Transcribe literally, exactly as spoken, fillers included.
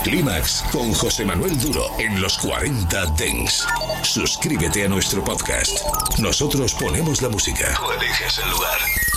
Clímax con José Manuel Duro en los cuarenta Dance. Suscríbete a nuestro podcast. Nosotros ponemos la música. Tú eliges el lugar.